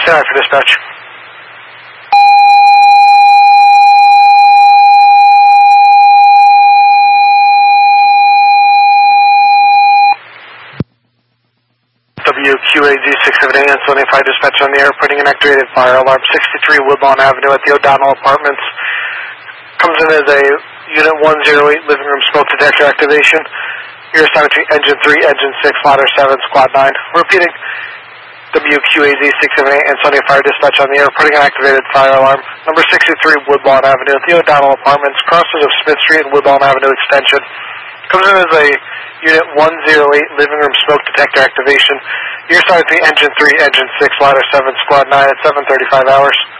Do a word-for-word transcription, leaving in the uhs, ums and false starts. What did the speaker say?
Stand by for dispatch. W Q A Z six seven eight and seventy-five dispatch on the air, putting an activated fire alarm, sixty-three Woodlawn Avenue at the O'Donnell Apartments. Comes in as a Unit one oh eight living room smoke detector activation. You're assigned to Engine three, Engine six, Ladder seven, Squad nine. Repeating, W Q A Z six seven eight and seventy-five dispatch on the air, putting an activated fire alarm, number sixty-three Woodlawn Avenue at the O'Donnell Apartments, crosses of Smith Street and Woodlawn Avenue Extension. Comes in as a Unit one oh eight living room smoke detector activation. You're assigned to Engine three, Engine six, Ladder seven, Squad nine at seven thirty-five hours.